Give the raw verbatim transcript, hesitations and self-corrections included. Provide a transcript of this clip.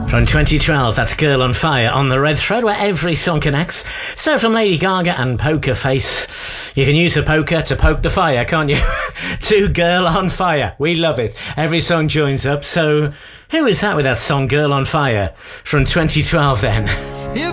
From twenty twelve, that's Girl on Fire on the Red Thread, where every song connects. So from Lady Gaga and Poker Face, you can use the poker to poke the fire, can't you? To Girl on Fire. We love it. Every song joins up. So who is that with that song Girl on Fire from twenty twelve then?